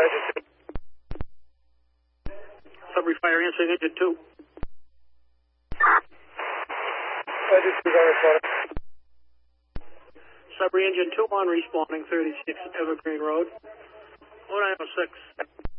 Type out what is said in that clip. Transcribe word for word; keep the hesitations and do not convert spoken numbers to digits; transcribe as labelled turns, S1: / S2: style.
S1: Sudbury Fire answering engine two. Sudbury engine two on respawning thirty-six Evergreen Road. oh nine oh six.